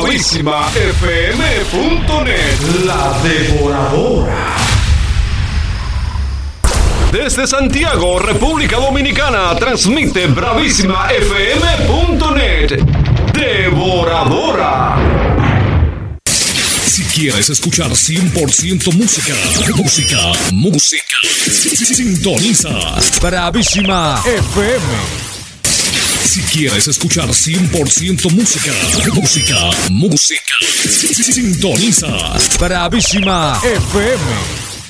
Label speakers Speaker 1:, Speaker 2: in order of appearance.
Speaker 1: bravísimafm.net. La Devoradora. Desde Santiago, República Dominicana, transmite bravísimafm.net. Devoradora.
Speaker 2: Si quieres escuchar 100% música, sintoniza Bravísima FM. Si quieres escuchar 100% música, sintoniza Bravísima FM.